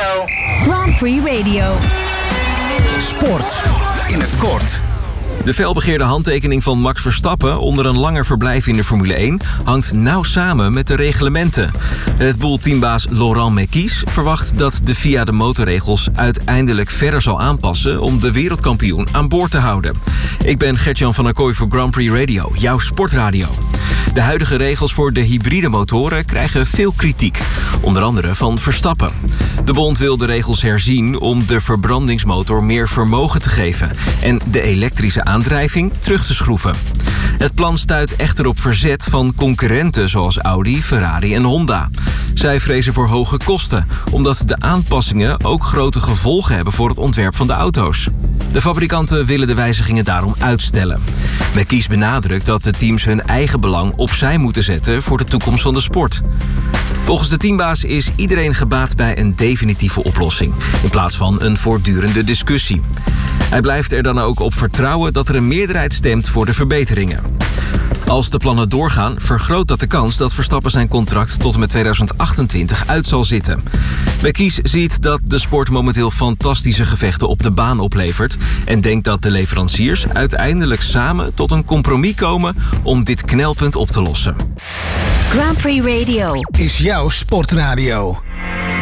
Grand Prix Radio. Sport in het kort. De felbegeerde handtekening van Max Verstappen onder een langer verblijf in de Formule 1 hangt nauw samen met de reglementen. Red Bull-teambaas Laurent Mekies verwacht dat de FIA de motorregels uiteindelijk verder zal aanpassen om de wereldkampioen aan boord te houden. Ik ben Gert-Jan van der Kooi voor Grand Prix Radio, jouw sportradio. De huidige regels voor de hybride motoren krijgen veel kritiek, onder andere van Verstappen. De bond wil de regels herzien om de verbrandingsmotor meer vermogen te geven en de elektrische aandrijving terug te schroeven. Het plan stuit echter op verzet van concurrenten zoals Audi, Ferrari en Honda. Zij vrezen voor hoge kosten, omdat de aanpassingen ook grote gevolgen hebben voor het ontwerp van de auto's. De fabrikanten willen de wijzigingen daarom uitstellen. Mekies benadrukt dat de teams hun eigen belang opzij moeten zetten voor de toekomst van de sport. Volgens de teambaas is iedereen gebaat bij een definitieve oplossing, in plaats van een voortdurende discussie. Hij blijft er dan ook op vertrouwen dat er een meerderheid stemt voor de verbeteringen. Als de plannen doorgaan, vergroot dat de kans dat Verstappen zijn contract tot en met 2028 uit zal zitten. Mekies ziet dat de sport momenteel fantastische gevechten op de baan oplevert en denkt dat de leveranciers uiteindelijk samen tot een compromis komen om dit knelpunt op te lossen. Grand Prix Radio Is jouw sportradio.